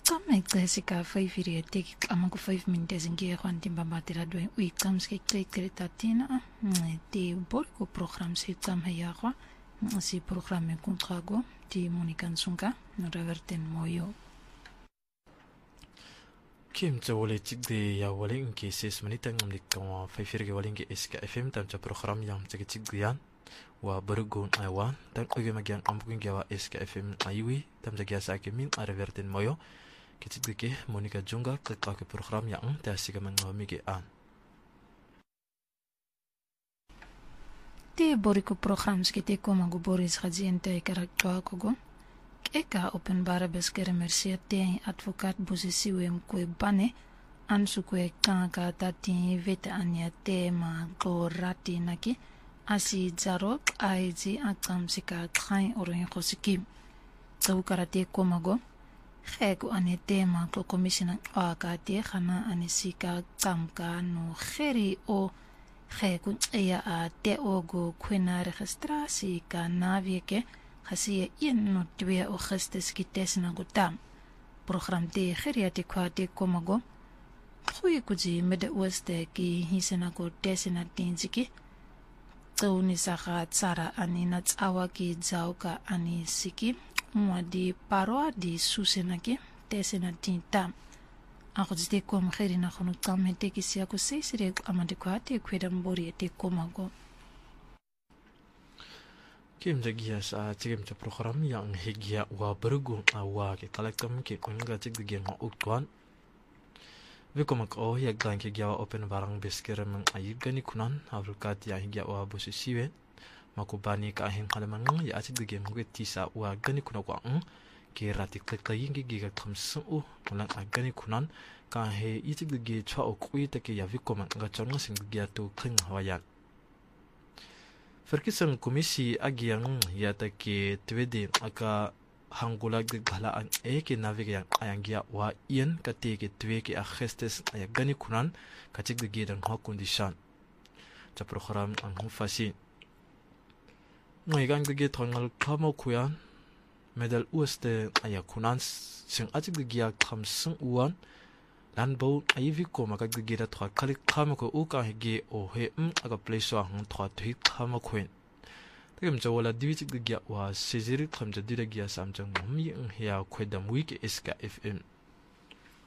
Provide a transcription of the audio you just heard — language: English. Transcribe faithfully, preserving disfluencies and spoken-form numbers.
Kama ikasika five iri teki kama ku five minutes ngie kwan timba batera doing we comes ke kle tatina te bor ko program si kama ya kwa si program e kontrago ti Monica Nsunga no reverten moyo Kim te wole tik de ya wole nke ses minute ngam dik kwa five iri wole nge S K F M tam cha program yang te tik dian wa bergun aiwan dan oge magian ampun gawa S K F M aiwi tam ja sa ke min a reverten moyo Kitidike Monica Junga klik ke program yang te asika mangomi ke an. Te boriko programs ki te koma go Boris Gaziente karakter kogo. Eka openbare beskere mercier te advocaat posisiwe mkwe bane ansu kwe kanka tati vete anya te ma go rati naki asi zarok aizi akam sika train orin khosiki. Tau karate koma go Khego ane tema ko commissioner akati khana anisika kamka no kheri o khego ya a te ogo kwena registrasi ka navieke khasiye in no twe o khestes ki tesna gotam program te kheri ati kwate komago khoy kuji mede weste ki hisena ko tesna tinziki tsoni saka tsara anina tsawa ki zauka anisiki Mwadi paroa di susenake tesena tinta. Ako zite kom kheri na khono kamete kisi ako seisire amade kwate kweda mbori ete komago. Kim jagia sa tigem cha program yang hegia wa bergu awa ke kalakam ke kunga tig de gen ukwan. We komak o ya glan ke gya open barang beskere mang ayib gani kunan avrukat ya hegia wa bosisiwe. Makubani ka ahin kalaman ya atik de game gwet tisa wa gani kuna kwa ng ke rati klik la yingi giga kamsu u mulang a gani kunan ka he itik de ge chwa o kui take ya vikoman nga chonga sing ge to kling hawayan Ferkisang komisi agiang ya take twede aka hangula de gala an e ke navige yang ayangia wa ien ka te ke twe ke a gestes ya gani kunan ka tik de ge dan ha condition cha program ang hufasi Noi gang de tongal kamo kuyan medal uste aya kunan sing atik de gia kam sing uan lan bo ayivi ko maka de gira thwa khalik kamo ko uka hege o he um aga place wa hang thwa thi kamo kwen tegem jawala divitik de gia wa sejiri tham de de gia samjang mi ang hya khwedam week S K F M